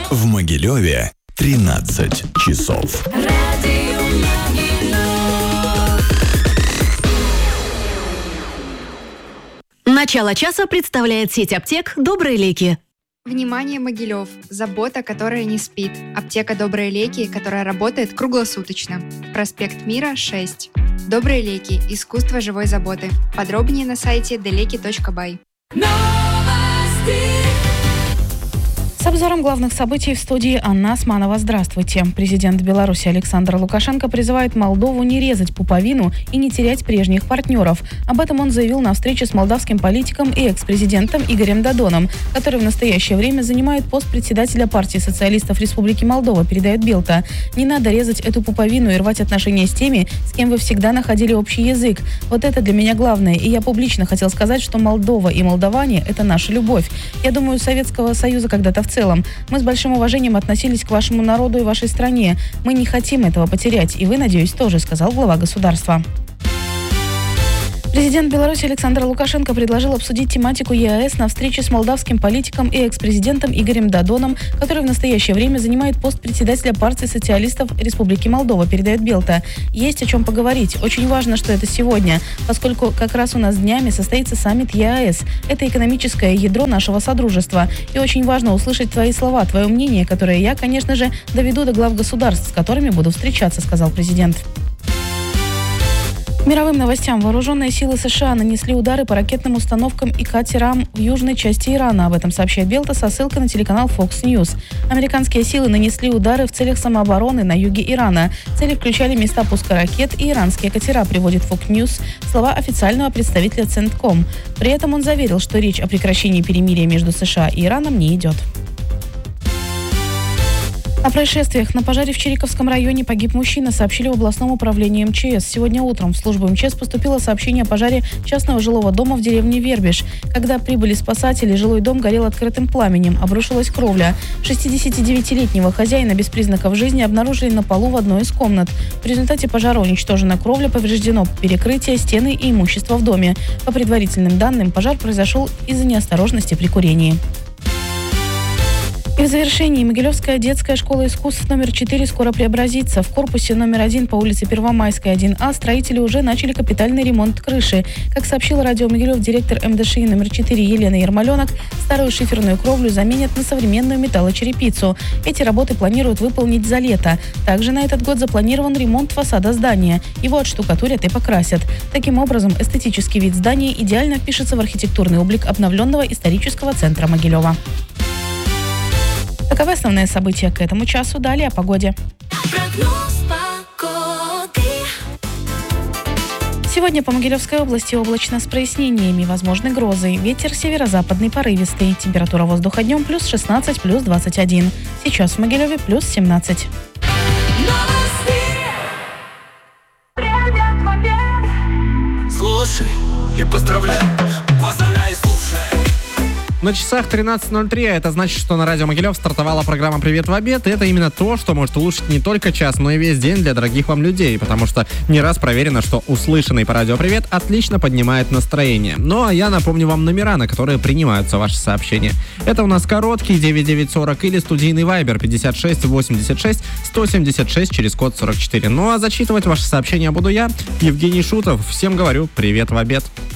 В Могилеве 13 часов. Начало часа представляет сеть аптек «Добрые леки». Внимание, Могилев! Забота, которая не спит. Аптека «Добрые леки», которая работает круглосуточно. Проспект Мира, 6. «Добрые леки. Искусство живой заботы». Подробнее на сайте deleki.by. С обзором главных событий в студии Анна Османова. Здравствуйте. Президент Беларуси Александр Лукашенко призывает Молдову не резать пуповину и не терять прежних партнеров. Об этом он заявил на встрече с молдавским политиком и экс-президентом Игорем Додоном, который в настоящее время занимает пост председателя партии социалистов Республики Молдова, передает Белта. Не надо резать эту пуповину и рвать отношения с теми, с кем вы всегда находили общий язык. Вот это для меня главное. И я публично хотел сказать, что Молдова и молдаване – это наша любовь. Я думаю, Советского Союза когда-то в целом. Мы с большим уважением относились к вашему народу и вашей стране. Мы не хотим этого потерять. И вы, надеюсь, тоже, сказал глава государства. Президент Беларуси Александр Лукашенко предложил обсудить тематику ЕАЭС на встрече с молдавским политиком и экс-президентом Игорем Додоном, который в настоящее время занимает пост председателя партии социалистов Республики Молдова, передает Белта. Есть о чем поговорить. Очень важно, что это сегодня, поскольку как раз у нас днями состоится саммит ЕАЭС. Это экономическое ядро нашего содружества. И очень важно услышать твои слова, твое мнение, которое я, конечно же, доведу до глав государств, с которыми буду встречаться, сказал президент. Мировым новостям. Вооруженные силы США нанесли удары по ракетным установкам и катерам в южной части Ирана. Об этом сообщает Белта со ссылкой на телеканал Fox News. Американские силы нанесли удары в целях самообороны на юге Ирана. Цели включали места пуска ракет и иранские катера, приводит Fox News слова официального представителя Центком. При этом он заверил, что речь о прекращении перемирия между США и Ираном не идет. О происшествиях. На пожаре в Чириковском районе погиб мужчина, сообщили в областном управлении МЧС. Сегодня утром в службу МЧС поступило сообщение о пожаре частного жилого дома в деревне Вербиш. Когда прибыли спасатели, жилой дом горел открытым пламенем, обрушилась кровля. 69-летнего хозяина без признаков жизни обнаружили на полу в одной из комнат. В результате пожара уничтожена кровля, повреждено перекрытие, стены и имущество в доме. По предварительным данным, пожар произошел из-за неосторожности при курении. И в завершении Могилевская детская школа искусств номер 4 скоро преобразится. В корпусе номер 1 по улице Первомайская, 1А, строители уже начали капитальный ремонт крыши. Как сообщил радио Могилев директор МДШИ номер 4 Елена Ермоленок, старую шиферную кровлю заменят на современную металлочерепицу. Эти работы планируют выполнить за лето. Также на этот год запланирован ремонт фасада здания. Его отштукатурят и покрасят. Таким образом, эстетический вид здания идеально впишется в архитектурный облик обновленного исторического центра Могилева. Таковы основные события к этому часу. Далее о погоде. Сегодня по Могилевской области облачно с прояснениями, возможны грозы. Ветер северо-западный порывистый. Температура воздуха днем плюс 16, плюс 21. Сейчас в Могилеве плюс 17. Слушай и поздравляй. Поздравляй, слушай. На часах 13:03, а это значит, что на радио Могилев стартовала программа «Привет в обед». И это именно то, что может улучшить не только час, но и весь день для дорогих вам людей. Потому что не раз проверено, что услышанный по радио «Привет» отлично поднимает настроение. Ну а я напомню вам номера, на которые принимаются ваши сообщения. Это у нас короткий 9940 или студийный Viber 56 86 176 через код 44. Ну а зачитывать ваши сообщения буду я, Евгений Шутов. Всем говорю «Привет в обед».